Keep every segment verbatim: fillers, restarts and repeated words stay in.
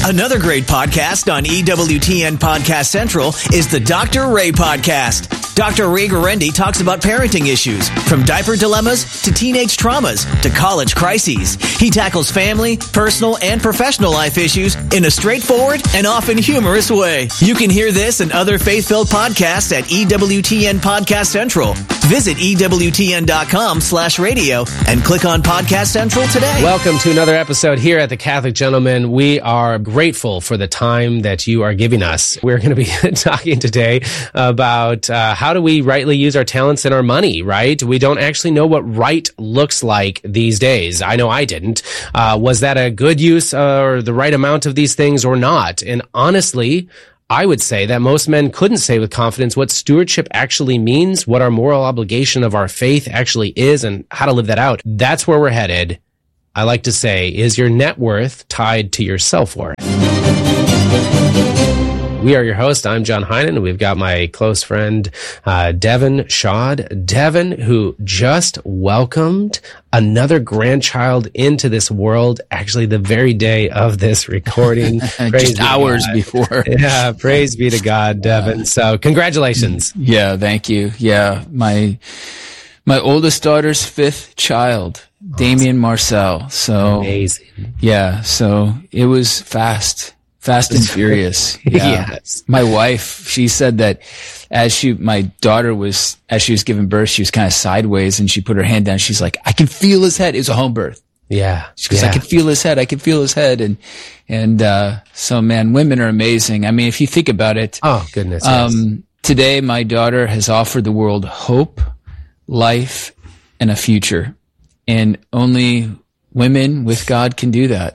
Another great podcast on E W T N Podcast Central is the Doctor Ray Podcast. Doctor Ray Guarendi talks about parenting issues, from diaper dilemmas to teenage traumas to college crises. He tackles family, personal, and professional life issues in a straightforward and often humorous way. You can hear this and other faith-filled podcasts at E W T N Podcast Central. Visit E W T N dot com slash radio and click on Podcast Central today. Welcome to another episode here at the Catholic Gentleman. We are grateful for the time that you are giving us. We're going to be talking today about uh, how do we rightly use our talents and our money, right? We don't actually know what right looks like these days. I know I didn't. Uh, was that a good use uh, or the right amount of these things or not? And honestly, I would say that most men couldn't say with confidence what stewardship actually means, what our moral obligation of our faith actually is, and how to live that out. That's where we're headed. I like to say, is your net worth tied to your self-worth? We are your host. I'm John Heinen, and we've got my close friend, uh, Devin Shad. Devin, who just welcomed another grandchild into this world, actually the very day of this recording. Just hours before. Yeah, praise be to God, Devin. So congratulations. Yeah, thank you. Yeah, my my oldest daughter's fifth child, awesome. Damien Marcel. So amazing. Yeah, so it was fast. Fast and furious. Yeah. Yes. My wife, she said that as she, my daughter was, as she was giving birth, she was kind of sideways and she put her hand down. She's like, I can feel his head. It was a home birth. Yeah. Because yeah. I can feel his head. I can feel his head. And, and, uh, so man, women are amazing. I mean, if you think about it. Oh, goodness. Um, yes. Today, my daughter has offered the world hope, life, and a future. And only women with God can do that.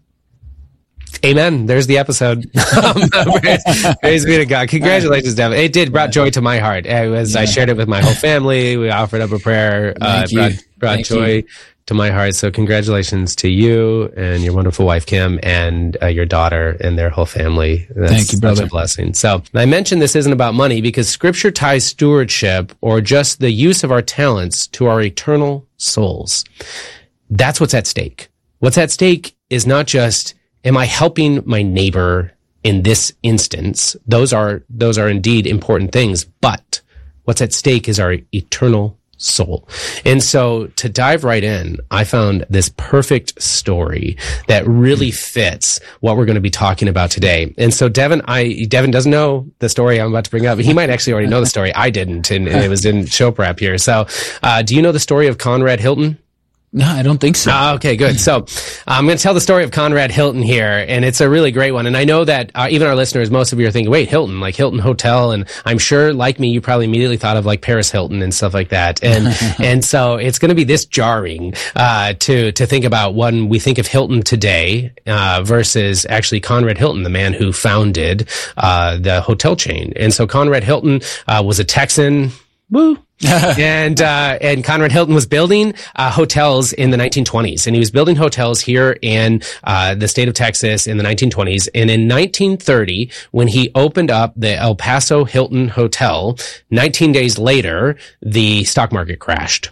Amen. There's the episode. praise, praise be to God. Congratulations, Devin. It did brought joy to my heart. It was, yeah. I shared it with my whole family. We offered up a prayer. Uh, Thank you. brought, brought Thank joy you. to my heart. So congratulations to you and your wonderful wife, Kim, and uh, your daughter and their whole family. That's Thank you, brother. Such a blessing. So I mentioned this isn't about money because Scripture ties stewardship or just the use of our talents to our eternal souls. That's what's at stake. What's at stake is not just, am I helping my neighbor in this instance? Those are, those are indeed important things, but what's at stake is our eternal soul. And so to dive right in, I found this perfect story that really fits what we're going to be talking about today. And so Devin, I, Devin doesn't know the story I'm about to bring up. He might actually already know the story. I didn't, and, and it was in show prep here. So, uh, do you know the story of Conrad Hilton? No, I don't think so. Uh, okay, good. So I'm going to tell the story of Conrad Hilton here, and it's a really great one. And I know that uh, even our listeners, most of you are thinking, wait, Hilton, like Hilton Hotel. And I'm sure, like me, you probably immediately thought of like Paris Hilton and stuff like that. And and so it's going to be this jarring uh, to to think about when we think of Hilton today uh, versus actually Conrad Hilton, the man who founded uh, the hotel chain. And so Conrad Hilton uh, was a Texan. Woo. and uh and Conrad Hilton was building uh hotels in the nineteen twenties, and he was building hotels here in uh the state of Texas in the nineteen twenties. And in nineteen thirty, when he opened up the El Paso Hilton Hotel, nineteen days later, the stock market crashed.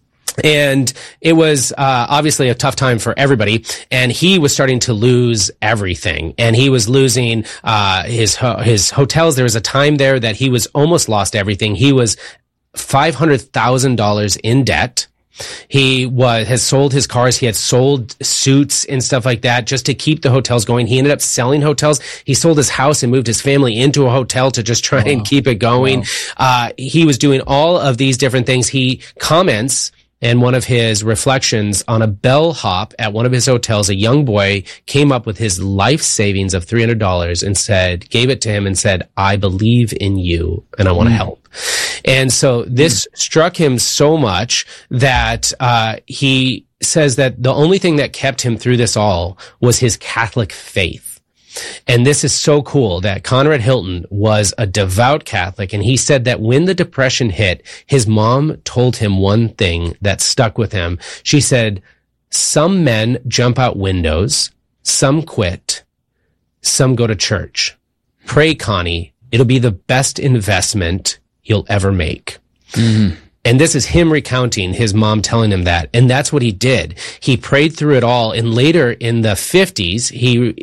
And it was uh obviously a tough time for everybody, and he was starting to lose everything, and he was losing uh his ho- his hotels. There was a time there that he was almost lost everything. He was five hundred thousand dollars in debt. He was, has sold his cars. He had sold suits and stuff like that just to keep the hotels going. He ended up selling hotels. He sold his house and moved his family into a hotel to just try wow. and keep it going. Wow. Uh, he was doing all of these different things. He comments in one of his reflections on a bellhop at one of his hotels. A young boy came up with his life savings of three hundred dollars and said, gave it to him and said, I believe in you and I want to mm. help. And so this mm. struck him so much that uh he says that the only thing that kept him through this all was his Catholic faith. And this is so cool that Conrad Hilton was a devout Catholic, and he said that when the Depression hit, his mom told him one thing that stuck with him. She said, some men jump out windows, some quit, some go to church. Pray, Connie, it'll be the best investment you'll ever make. Mm-hmm. And this is him recounting his mom telling him that. And that's what he did. He prayed through it all. And later in the fifties, he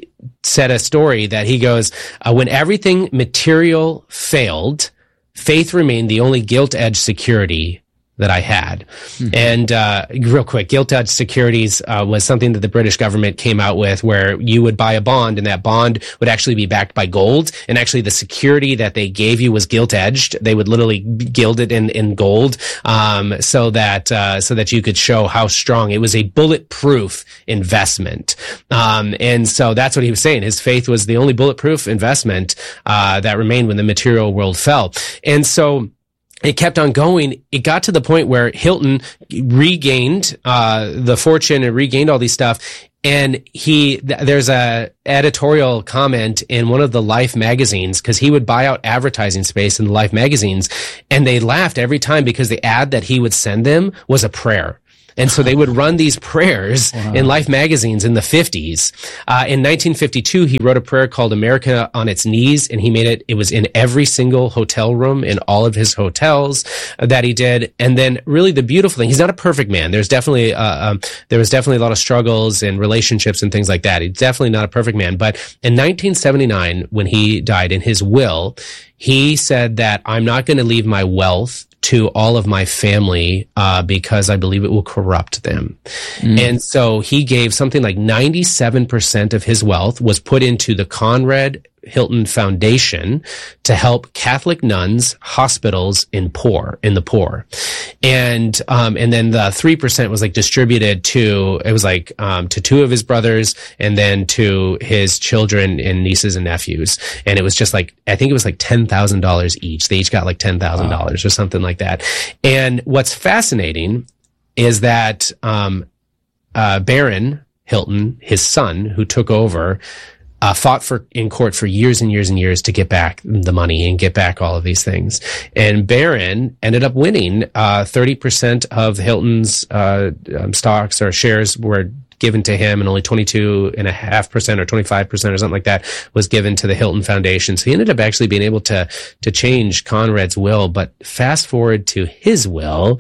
said a story that he goes, uh, when everything material failed, faith remained the only gilt-edged security that I had. Mm-hmm. And uh real quick, gilt-edged securities uh, was something that the British government came out with, where you would buy a bond and that bond would actually be backed by gold, and actually the security that they gave you was gilt-edged. They would literally gild it in in gold, um so that uh so that you could show how strong it was. A bulletproof investment. Um and so that's what he was saying. His faith was the only bulletproof investment uh that remained when the material world fell. And so it kept on going. It got to the point where Hilton regained uh the fortune and regained all these stuff. And he, th- there's a editorial comment in one of the Life magazines, because he would buy out advertising space in the Life magazines, and they laughed every time because the ad that he would send them was a prayer. And so they would run these prayers wow. in Life magazines in the fifties. Uh, in nineteen fifty-two, he wrote a prayer called America on Its Knees, and he made it, it was in every single hotel room in all of his hotels that he did. And then really the beautiful thing, he's not a perfect man. There's definitely, uh, um, there was definitely a lot of struggles and relationships and things like that. He's definitely not a perfect man. But in nineteen seventy-nine, when he died, in his will, he said that I'm not going to leave my wealth to all of my family, uh, because I believe it will corrupt them. Mm. And so he gave something like ninety-seven percent of his wealth was put into the Conrad Hilton Foundation to help Catholic nuns, hospitals in poor, in the poor. And, um, and then the three percent was like distributed to, it was like, um, to two of his brothers and then to his children and nieces and nephews. And it was just like, I think it was like ten thousand dollars each. They each got like ten thousand dollars wow. or something like that. And what's fascinating is that, um, uh, Barron Hilton, his son, who took over, Uh, fought for in court for years and years and years to get back the money and get back all of these things. And Barron ended up winning. Uh, thirty percent of Hilton's uh, um, stocks or shares were given to him, and only twenty-two and a half percent or twenty-five percent or something like that was given to the Hilton Foundation. So he ended up actually being able to to change Conrad's will. But fast forward to his will,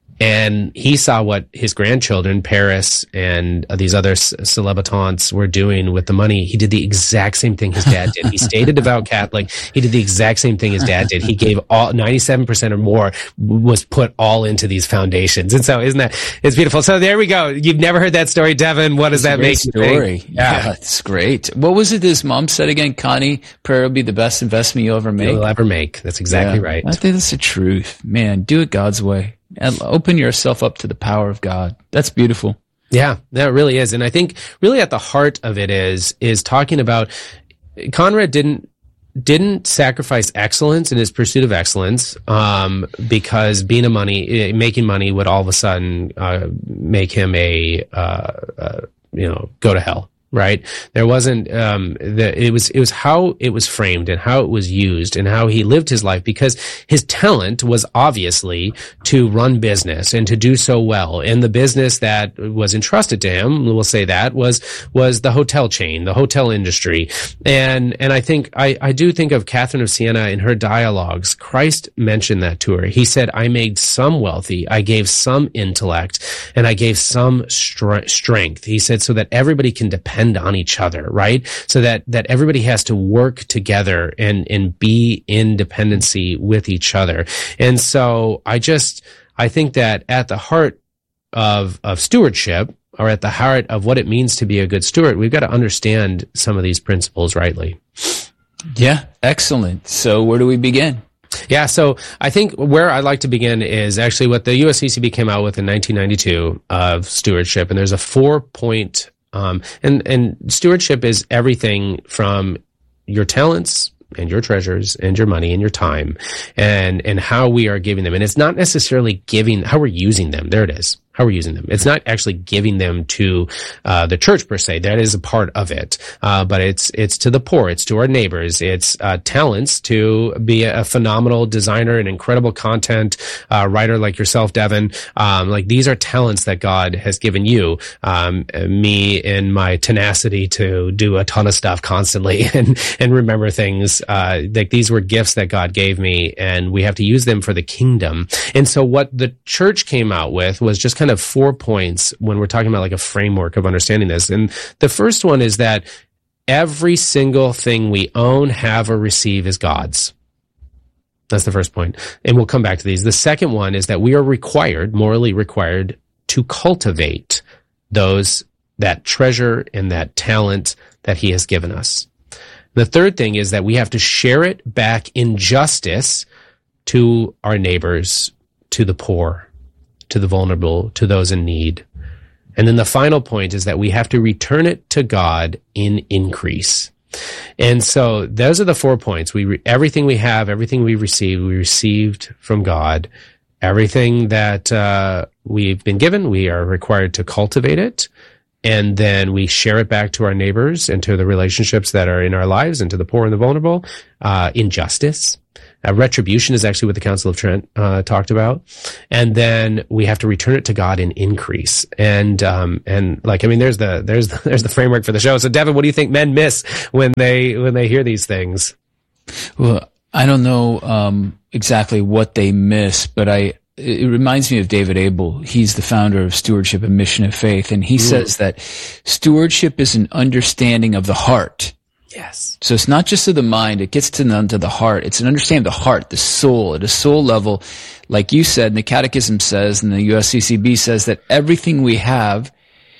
and he saw what his grandchildren, Paris and these other celebtantes, were doing with the money. He did the exact same thing his dad did. He stayed a devout Catholic. He did the exact same thing his dad did. He gave all ninety-seven percent or more was put all into these foundations. And so isn't that, it's beautiful. So there we go. You've never heard that story, Devin. What does that make you think? Yeah, that's great. What was it his mom said again? Connie, prayer will be the best investment you'll ever make. You'll ever make. That's exactly yeah, right. I think that's the truth. Man, do it God's way. And open yourself up to the power of God. That's beautiful. Yeah, that really is. And I think really at the heart of it is, is talking about Conrad didn't, didn't sacrifice excellence in his pursuit of excellence, um, because being a money, making money would all of a sudden, uh, make him a, uh, uh, you know, go to hell. Right? There wasn't, um, the, it was, it was how it was framed and how it was used and how he lived his life, because his talent was obviously to run business and to do so well. And the business that was entrusted to him, we'll say that, was, was the hotel chain, the hotel industry. And, and I think, I, I do think of Catherine of Siena in her dialogues. Christ mentioned that to her. He said, I made some wealthy, I gave some intellect, and I gave some str- strength. He said, so that everybody can depend on each other, right? So that, that everybody has to work together and, and be in dependency with each other. And so I just, I think that at the heart of, of stewardship, or at the heart of what it means to be a good steward, we've got to understand some of these principles rightly. Yeah, excellent. So where do we begin? Yeah, so I think where I'd like to begin is actually what the U S C C B came out with in nineteen ninety-two of stewardship. And there's a four-point Um, and, and stewardship is everything from your talents and your treasures and your money and your time and, and how we are giving them. And it's not necessarily giving, how we're using them. There it is. How we're using them. It's not actually giving them to uh the church per se. That is a part of it. Uh but it's it's to the poor, it's to our neighbors, it's uh talents to be a, a phenomenal designer, an incredible content uh writer like yourself, Devin. Um like these are talents that God has given you. Um me in my tenacity to do a ton of stuff constantly and and remember things. Uh like these were gifts that God gave me, and we have to use them for the kingdom. And so what the church came out with was just kind of four points when we're talking about like a framework of understanding this. And the first one is that every single thing we own, have, or receive is God's. That's the first point. And we'll come back to these. The second one is that we are required, morally required, to cultivate those, that treasure and that talent that he has given us. The third thing is that we have to share it back in justice to our neighbors, to the poor, to the vulnerable, to those in need. And then the final point is that we have to return it to God in increase. And so those are the four points. We re- everything we have, everything we received, we received from God. Everything that uh, we've been given, we are required to cultivate it. And then we share it back to our neighbors and to the relationships that are in our lives and to the poor and the vulnerable. Uh, in justice. Uh, retribution is actually what the Council of Trent uh, talked about. And then we have to return it to God in increase. And, um, and like, I mean, there's the, there's the, there's the framework for the show. So Devin, what do you think men miss when they, when they hear these things? Well, I don't know, um, exactly what they miss, but I, it reminds me of David Abel. He's the founder of Stewardship and Mission of Faith. And he mm. says that stewardship is an understanding of the heart. Yes. So it's not just of the mind, it gets to the, to the heart. It's an understanding of the heart, the soul, at a soul level. Like you said, and the Catechism says, and the U S C C B says that everything we have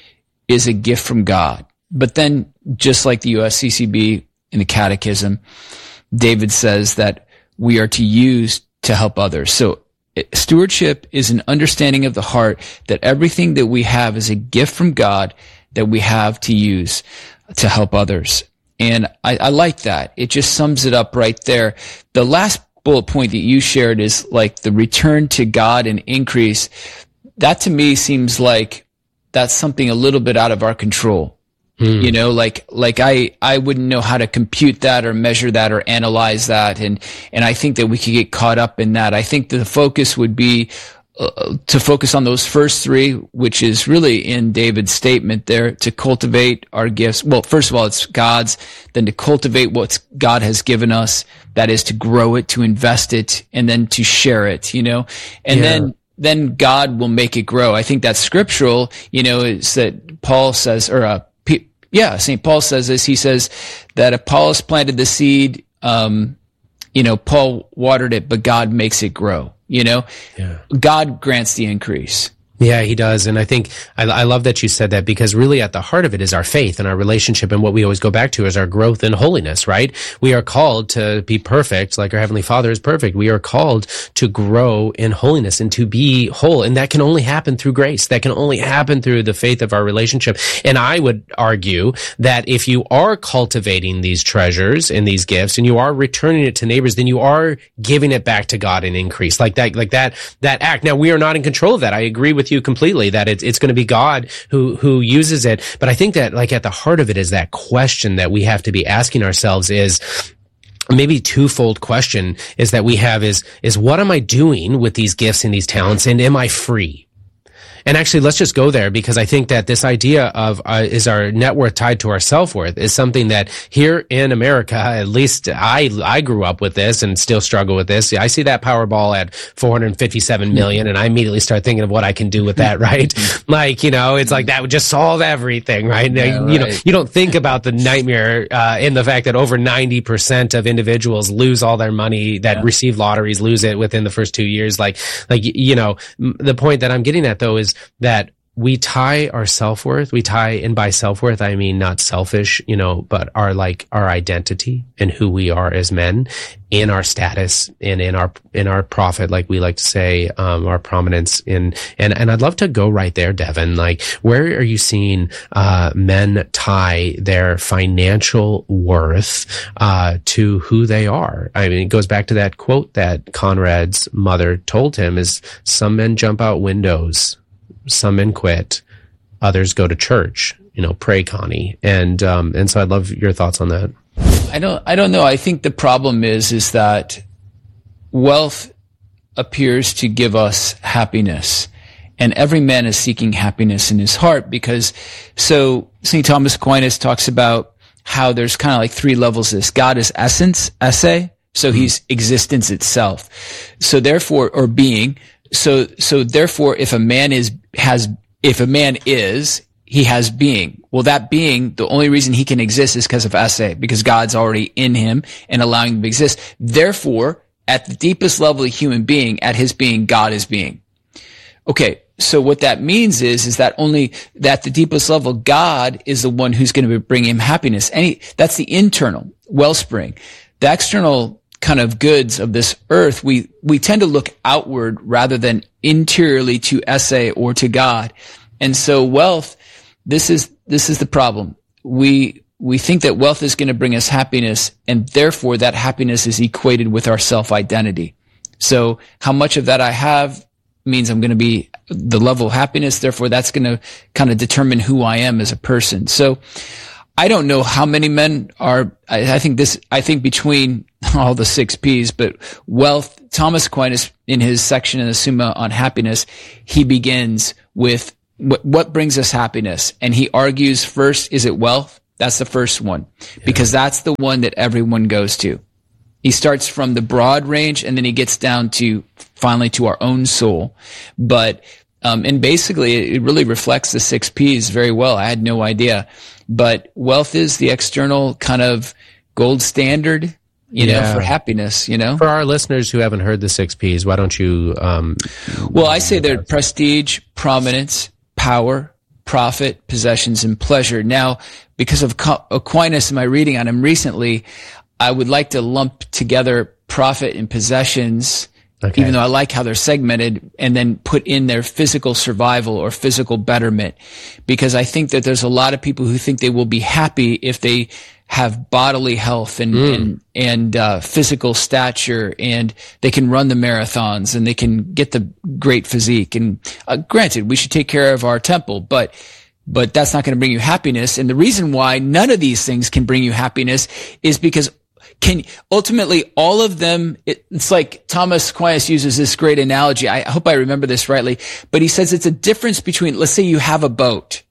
is a gift from God. But then, just like the U S C C B in the Catechism, David says that we are to use to help others. So stewardship is an understanding of the heart that everything that we have is a gift from God that we have to use to help others. And I, I like that. It just sums it up right there. The last bullet point that you shared is like the return to God and increase. That to me seems like that's something a little bit out of our control. Mm. You know, like, like I, I wouldn't know how to compute that or measure that or analyze that. And, and I think that we could get caught up in that. I think the focus would be Uh, to focus on those first three, which is really in David's statement there, to cultivate our gifts. Well, first of all, it's God's, then to cultivate what God has given us, that is to grow it, to invest it, and then to share it, you know, and yeah. then, then God will make it grow. I think that's scriptural, you know, is that Paul says, or, uh, P- yeah, Saint Paul says this, he says that Apollos planted the seed, um, you know, Paul watered it, but God makes it grow. You know, yeah. God grants the increase. Yeah, he does. And I think I, I love that you said that, because really at the heart of it is our faith and our relationship. And what we always go back to is our growth in holiness, right? We are called to be perfect like our Heavenly Father is perfect. We are called to grow in holiness and to be whole. And that can only happen through grace. That can only happen through the faith of our relationship. And I would argue that if you are cultivating these treasures and these gifts and you are returning it to neighbors, then you are giving it back to God in increase. Like that, like that, that act. Now, we are not in control of that. I agree with you completely that it's, it's going to be God who, who uses it. But I think that like at the heart of it is that question that we have to be asking ourselves is, maybe twofold question is that we have is, is what am I doing with these gifts and these talents, and am I free? And actually, let's just go there, because I think that this idea of uh, is our net worth tied to our self-worth is something that here in America, at least I I grew up with this and still struggle with this. I see that Powerball at four hundred fifty-seven million and I immediately start thinking of what I can do with that, right? Like, you know, it's like that would just solve everything, right? Yeah, you right. know, you don't think about the nightmare uh, in the fact that over ninety percent of individuals lose all their money that yeah. receive lotteries, lose it within the first two years. Like, like you know, the point that I'm getting at though is that we tie our self-worth, we tie, and by self-worth, I mean not selfish, you know, but our, like, our identity and who we are as men, in our status and in our, in our profit, like we like to say, um, our prominence in, and, and I'd love to go right there, Devin. Like, where are you seeing, uh, men tie their financial worth, uh, to who they are? I mean, it goes back to that quote that Conrad's mother told him is, some men jump out windows, some men quit, others go to church, you know, pray, Connie. And, um, and so I'd love your thoughts on that. I don't, I don't know. I think the problem is, is that wealth appears to give us happiness, and every man is seeking happiness in his heart, because so Saint Thomas Aquinas talks about how there's kind of like three levels of this. God is essence, esse. So he's existence itself. So therefore, or being. So, so therefore, if a man is, has, if a man is, he has being. Well, that being, the only reason he can exist is because of S A, because God's already in him and allowing him to exist. Therefore, at the deepest level of human being, at his being, God is being. Okay, so what that means is, is that only that the deepest level, God is the one who's going to bring him happiness. Any, that's the internal wellspring. The external kind of goods of this earth, we, we tend to look outward rather than interiorly to S A or to God. And so wealth, this is, this is the problem. We, we think that wealth is going to bring us happiness, and therefore that happiness is equated with our self-identity. So how much of that I have means I'm going to be the level of happiness. Therefore, that's going to kind of determine who I am as a person. So I don't know how many men are, I, I think this, I think between all the six P's, but wealth, Thomas Aquinas in his section in the Summa on happiness, he begins with what, what brings us happiness. And he argues first, is it wealth? That's the first one, yeah. Because that's the one that everyone goes to. He starts from the broad range, and then he gets down to finally to our own soul. But, um, and basically it really reflects the six P's very well. I had no idea, but wealth is the external kind of gold standard, you yeah. know, for happiness, you know. For our listeners who haven't heard the six P's, why don't you, um, well, I say they're prestige, prominence, power, profit, possessions, and pleasure. Now, because of Aquinas in my reading on him recently, I would like to lump together profit and possessions, okay. even though I like how they're segmented, and then put in their physical survival or physical betterment. Because I think that there's a lot of people who think they will be happy if they have bodily health and, mm. and, and, uh, physical stature, and they can run the marathons and they can get the great physique. And, uh, granted, we should take care of our temple, but, but that's not going to bring you happiness. And the reason why none of these things can bring you happiness is because Can ultimately all of them, it, it's like Thomas Aquinas uses this great analogy. I hope I remember this rightly, but he says it's a difference between, let's say you have a boat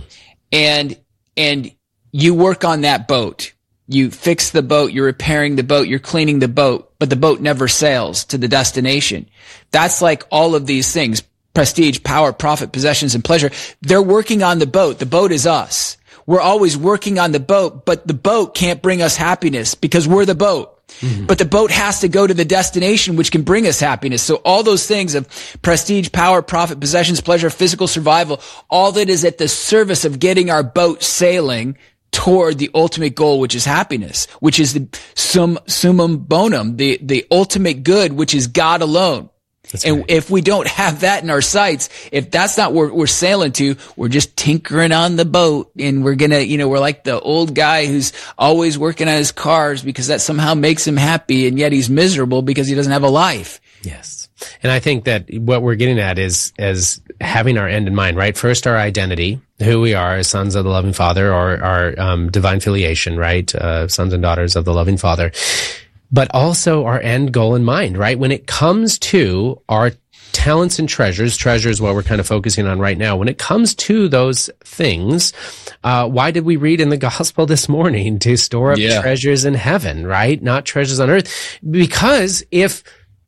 and, and you work on that boat. You fix the boat, you're repairing the boat, you're cleaning the boat, but the boat never sails to the destination. That's like all of these things, prestige, power, profit, possessions, and pleasure. They're working on the boat. The boat is us. We're always working on the boat, but the boat can't bring us happiness because we're the boat. Mm-hmm. But the boat has to go to the destination, which can bring us happiness. So all those things of prestige, power, profit, possessions, pleasure, physical survival, all that is at the service of getting our boat sailing toward the ultimate goal, which is happiness, which is the sum, summum bonum, the, the ultimate good, which is God alone. That's and right. If we don't have that in our sights, if that's not where we're sailing to, we're just tinkering on the boat, and we're gonna, you know, we're like the old guy who's always working on his cars because that somehow makes him happy, and yet he's miserable because he doesn't have a life. Yes. And I think that what we're getting at is, as having our end in mind, right? First, our identity, who we are as sons of the loving Father, or our um, divine filiation, right? Uh, sons and daughters of the loving Father. But also our end goal in mind, right? When it comes to our talents and treasures, treasures what we're kind of focusing on right now. When it comes to those things, uh, why did we read in the gospel this morning to store up yeah. treasures in heaven, right? Not treasures on earth. Because if,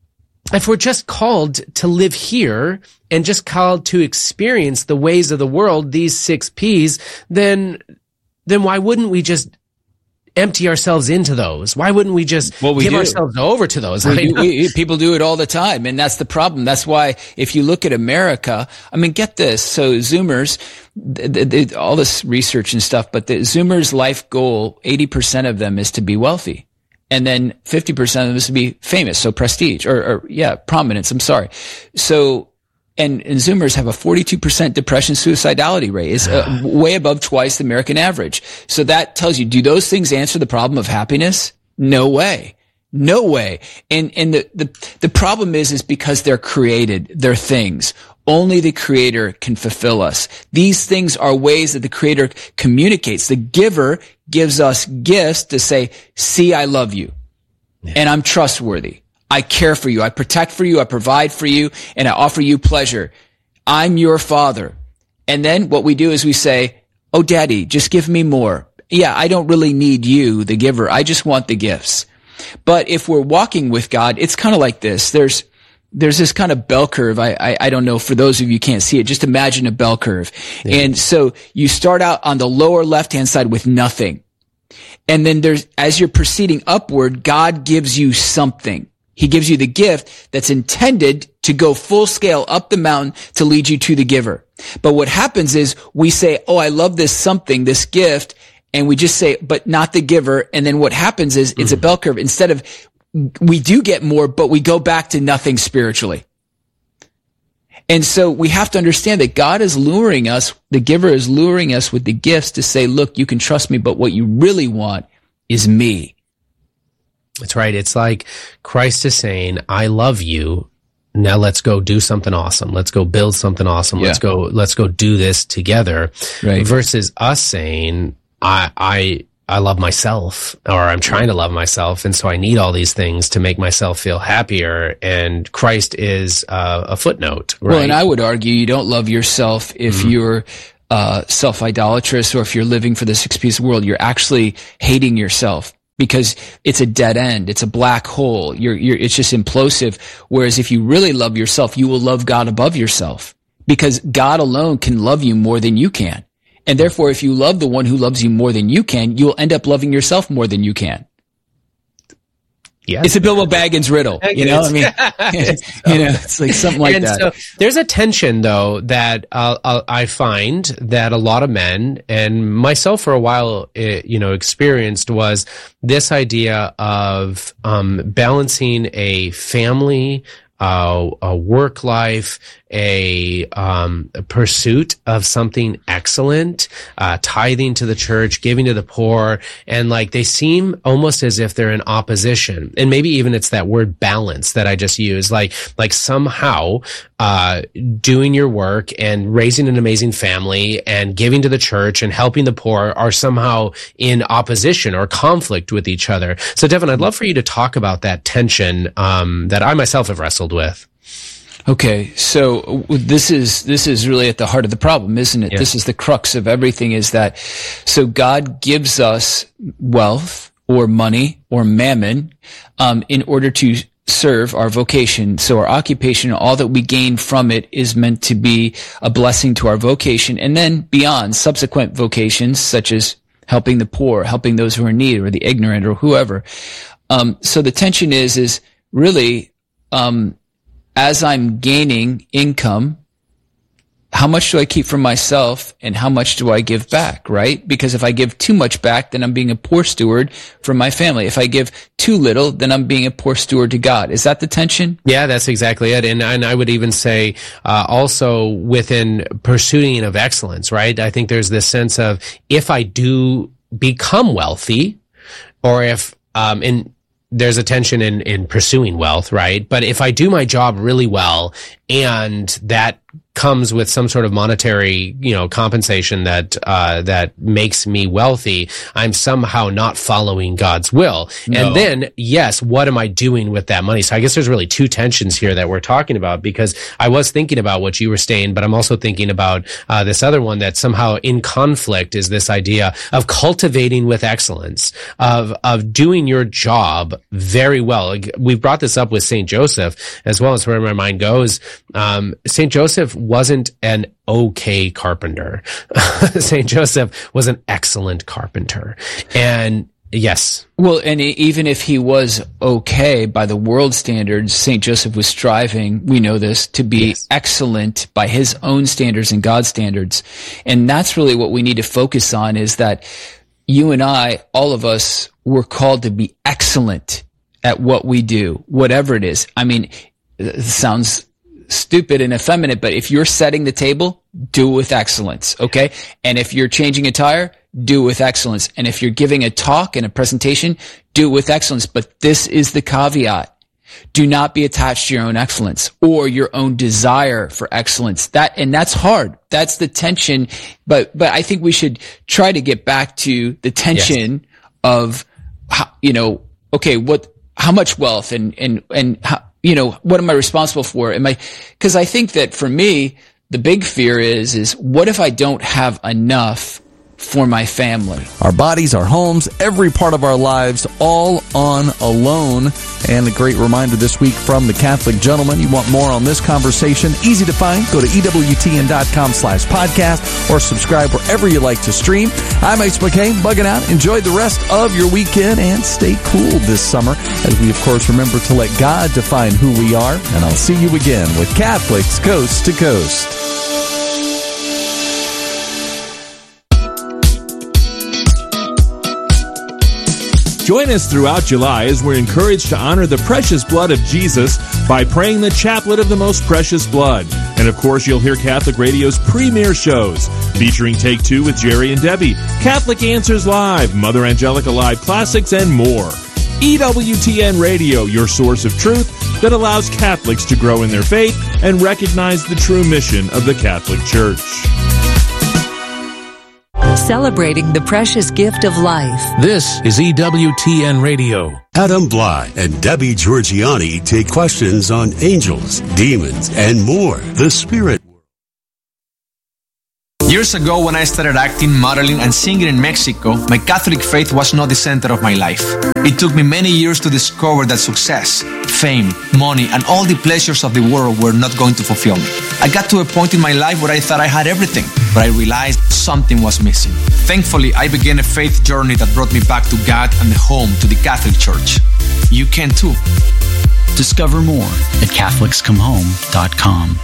if we're just called to live here and just called to experience the ways of the world, these six P's, then, then why wouldn't we just empty ourselves into those? Why wouldn't we just well, we give do. ourselves over to those? We do, we, people do it all the time, and that's the problem. That's why if you look at America, I mean, get this. So Zoomers, they, they, all this research and stuff, but the Zoomers' life goal, eighty percent of them is to be wealthy. And then fifty percent of them is to be famous. So prestige or, or yeah, prominence. I'm sorry. So, And, and Zoomers have a forty-two percent depression suicidality rate. It's uh, way above twice the American average. So that tells you, do those things answer the problem of happiness? No way. No way. And, and the, the, the problem is, is because they're created. They're things. Only the Creator can fulfill us. These things are ways that the Creator communicates. The giver gives us gifts to say, see, I love you. Yeah. And I'm trustworthy. I care for you. I protect for you. I provide for you, and I offer you pleasure. I'm your Father. And then what we do is we say, oh, Daddy, just give me more. Yeah, I don't really need you, the giver. I just want the gifts. But if we're walking with God, it's kind of like this. There's, there's this kind of bell curve. I, I, I don't know, for those of you who can't see it, just imagine a bell curve. Yeah. And so you start out on the lower left-hand side with nothing. And then there's, as you're proceeding upward, God gives you something. He gives you the gift that's intended to go full scale up the mountain to lead you to the giver. But what happens is we say, oh, I love this something, this gift. And we just say, but not the giver. And then what happens is it's mm-hmm. a bell curve. Instead of, we do get more, but we go back to nothing spiritually. And so we have to understand that God is luring us, the giver is luring us with the gifts to say, look, you can trust me, but what you really want is me. That's right. It's like Christ is saying, I love you. Now let's go do something awesome. Let's go build something awesome. Yeah. Let's go, let's go do this together. Right. Versus us saying, I, I, I love myself, or I'm trying to love myself, and so I need all these things to make myself feel happier. And Christ is uh, a footnote, right? Well, and I would argue you don't love yourself if mm-hmm. you're uh, self-idolatrous, or if you're living for the six-piece world. You're actually hating yourself, because it's a dead end. It's a black hole. You're, you're, it's just implosive. Whereas if you really love yourself, you will love God above yourself, because God alone can love you more than you can. And therefore, if you love the one who loves you more than you can, you'll end up loving yourself more than you can. Yeah, it's a Bilbo Baggins riddle, you know. I mean, you know, it's like something like and that. So there's a tension, though, that uh, I find that a lot of men, and myself for a while, it, you know, experienced, was this idea of um, balancing a family, uh, a work life, a, um, a pursuit of something excellent, uh, tithing to the church, giving to the poor, and like they seem almost as if they're in opposition. And maybe even it's that word balance that I just used, like, like somehow, uh, doing your work and raising an amazing family and giving to the church and helping the poor are somehow in opposition or conflict with each other. So Devin, I'd love for you to talk about that tension, um, that I myself have wrestled with. Okay, so this is this is really at the heart of the problem, isn't it? Yeah. This is the crux of everything, is that so God gives us wealth or money or mammon um, in order to serve our vocation. So our occupation, all that we gain from it, is meant to be a blessing to our vocation, and then beyond, subsequent vocations such as helping the poor, helping those who are in need, or the ignorant, or whoever. Um, so the tension is is really um, as I'm gaining income, how much do I keep for myself and how much do I give back, right? Because if I give too much back, then I'm being a poor steward for my family. If I give too little, then I'm being a poor steward to God. Is that the tension? Yeah, that's exactly it. And, and I would even say uh, also within pursuing of excellence, right? I think there's this sense of if I do become wealthy, or if, um, in, there's a tension in, in pursuing wealth, right? But if I do my job really well, and that comes with some sort of monetary, you know, compensation that, uh, that makes me wealthy, I'm somehow not following God's will. No. And then, yes, what am I doing with that money? So I guess there's really two tensions here that we're talking about, because I was thinking about what you were saying, but I'm also thinking about, uh, this other one that somehow in conflict is this idea of cultivating with excellence, of, of doing your job very well. Like, we've brought this up with Saint Joseph as well, as where my mind goes. Um, Saint Joseph wasn't an okay carpenter. Saint Joseph was an excellent carpenter. And yes. Well, and even if he was okay by the world standards, Saint Joseph was striving, we know this, to be yes. excellent by his own standards and God's standards. And that's really what we need to focus on, is that you and I, all of us, were called to be excellent at what we do, whatever it is. I mean, it sounds stupid and effeminate, but if you're setting the table, do it with excellence, okay? And if you're changing a tire, do it with excellence. And if you're giving a talk and a presentation, do it with excellence. But this is the caveat. Do not be attached to your own excellence or your own desire for excellence. That, and that's hard. That's the tension. But, but I think we should try to get back to the tension yes. of, how, you know, okay, what, how much wealth and, and, and how, you know, what am I responsible for? Am I, cause I think that for me, the big fear is, is what if I don't have enough for my family. Our bodies, our homes, every part of our lives, all on a loan. And a great reminder this week from the Catholic Gentleman. You want more on this conversation? Easy to find. Go to E W T N dot com slash podcast or subscribe wherever you like to stream. I'm H. McKay, bugging out. Enjoy the rest of your weekend and stay cool this summer as we, of course, remember to let God define who we are. And I'll see you again with Catholics Coast to Coast. Join us throughout July as we're encouraged to honor the precious blood of Jesus by praying the Chaplet of the Most Precious Blood. And of course, you'll hear Catholic Radio's premier shows featuring Take Two with Jerry and Debbie, Catholic Answers Live, Mother Angelica Live Classics, and more. E W T N Radio, your source of truth that allows Catholics to grow in their faith and recognize the true mission of the Catholic Church. Celebrating the precious gift of life. This is E W T N Radio. Adam Bly and Debbie Georgiani take questions on angels, demons, and more. The Spirit. Years ago, when I started acting, modeling, and singing in Mexico, my Catholic faith was not the center of my life. It took me many years to discover that success, fame, money, and all the pleasures of the world were not going to fulfill me. I got to a point in my life where I thought I had everything, but I realized something was missing. Thankfully, I began a faith journey that brought me back to God and home to the Catholic Church. You can too. Discover more at Catholics Come Home dot com.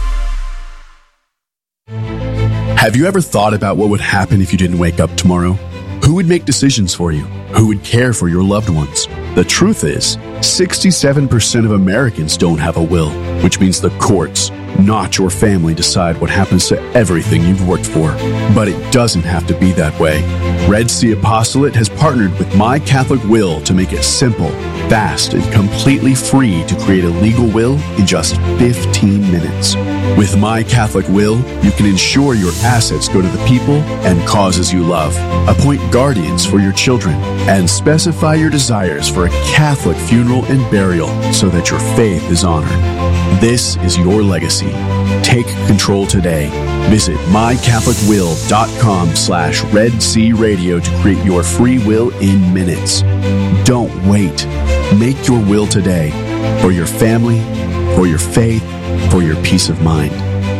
Have you ever thought about what would happen if you didn't wake up tomorrow? Who would make decisions for you? Who would care for your loved ones? The truth is, sixty-seven percent of Americans don't have a will, which means the courts, not your family, decide what happens to everything you've worked for. But it doesn't have to be that way. Red Sea Apostolate has partnered with My Catholic Will to make it simple, fast, and completely free to create a legal will in just fifteen minutes. With My Catholic Will, you can ensure your assets go to the people and causes you love, appoint guardians for your children, and specify your desires for a Catholic funeral and burial so that your faith is honored. This is your legacy. Take control today. Visit my catholic will dot com slash Red Sea Radio to create your free will in minutes. Don't wait. Make your will today for your family, for your faith, for your peace of mind.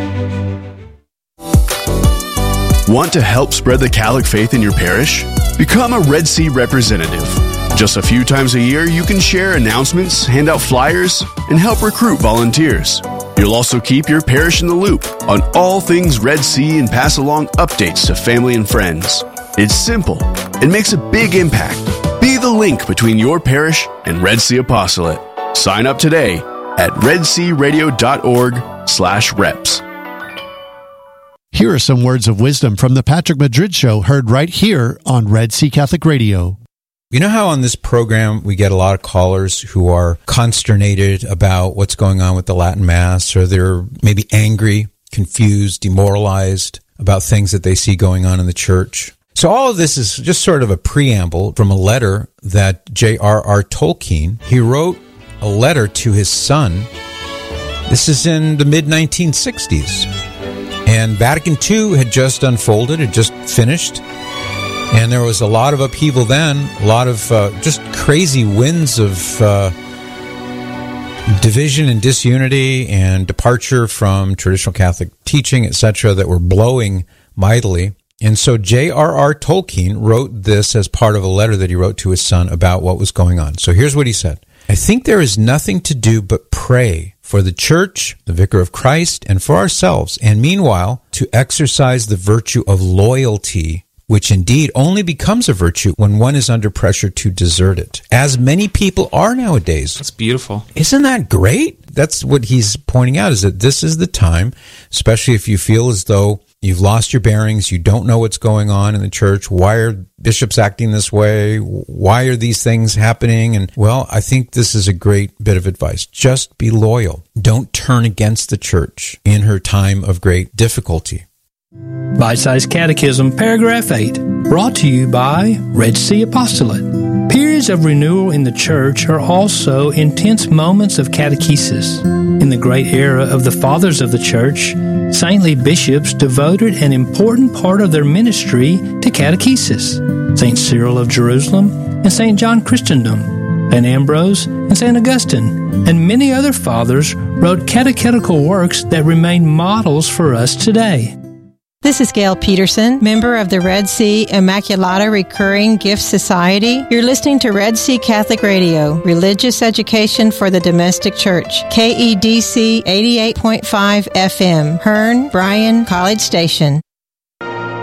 Want to help spread the Catholic faith in your parish? Become a Red Sea representative. Just a few times a year, you can share announcements, hand out flyers, and help recruit volunteers. You'll also keep your parish in the loop on all things Red Sea and pass along updates to family and friends. It's simple. It makes a big impact. Be the link between your parish and Red Sea Apostolate. Sign up today at red sea radio dot org slash reps. Here are some words of wisdom from the Patrick Madrid Show, heard right here on Red Sea Catholic Radio. You know how on this program we get a lot of callers who are consternated about what's going on with the Latin Mass, or they're maybe angry, confused, demoralized about things that they see going on in the church? So all of this is just sort of a preamble from a letter that J R R Tolkien, he wrote a letter to his son. This is in the mid nineteen sixties. And Vatican Two had just unfolded, had just finished. And there was a lot of upheaval then, a lot of uh, just crazy winds of uh, division and disunity and departure from traditional Catholic teaching, et cetera, that were blowing mightily. And so J R R Tolkien wrote this as part of a letter that he wrote to his son about what was going on. So here's what he said. I think there is nothing to do but pray for the Church, the Vicar of Christ, and for ourselves, and meanwhile to exercise the virtue of loyalty, which indeed only becomes a virtue when one is under pressure to desert it, as many people are nowadays. That's beautiful. Isn't that great? That's what he's pointing out, is that this is the time, especially if you feel as though you've lost your bearings, you don't know what's going on in the church, why are bishops acting this way, why are these things happening? And, well, I think this is a great bit of advice. Just be loyal. Don't turn against the church in her time of great difficulty. Bite-sized Catechism, Paragraph eight, brought to you by Red Sea Apostolate. Periods of renewal in the Church are also intense moments of catechesis. In the great era of the Fathers of the Church, Saintly bishops devoted an important part of their ministry to catechesis. Saint Cyril of Jerusalem and Saint John Chrysostom, Saint Ambrose and Saint Augustine, and many other fathers wrote catechetical works that remain models for us today. This is Gail Peterson, member of the Red Sea Immaculata Recurring Gift Society. You're listening to Red Sea Catholic Radio, religious education for the domestic church. K E D C eighty-eight point five F M, Hearn, Bryan, College Station.